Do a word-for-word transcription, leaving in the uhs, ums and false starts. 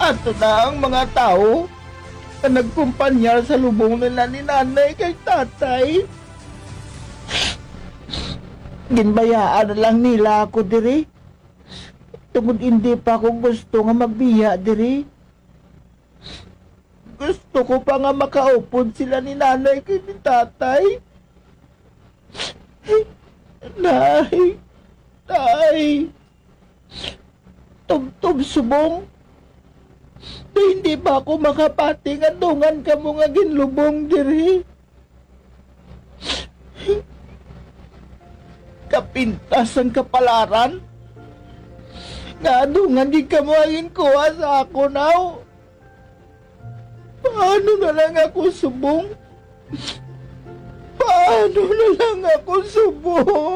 Ato na ang mga tao na nagkumpanyar sa lubong nila ni nanay kay tatay. Ginbayaan na lang nila ako diri. Tungod hindi pa ako gusto nga magbiya diri. Gusto ko pa nga makaupod sila ni nanay kay ni tatay. Nay, tay, tubtob subong. Na hindi pa ako makapati nga dungan ka mo nga ginlubong diri. Kapintas ang kapalaran. Nga dungan di ka mo ang kuha sa ako now. Paano na lang ako subong? Paano na lang ako subong?